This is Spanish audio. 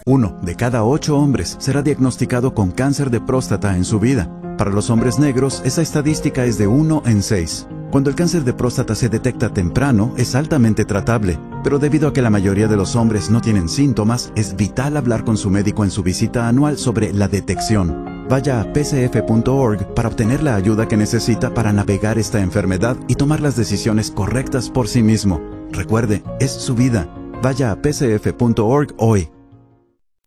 1 de cada 8 hombres será diagnosticado con cáncer de próstata en su vida. Para los hombres negros, esa estadística es de 1 en 6. Cuando el cáncer de próstata se detecta temprano, es altamente tratable, pero debido a que la mayoría de los hombres no tienen síntomas, es vital hablar con su médico en su visita anual sobre la detección. Vaya a pcf.org para obtener la ayuda que necesita para navegar esta enfermedad y tomar las decisiones correctas por sí mismo. Recuerde, es su vida. Vaya a pcf.org hoy.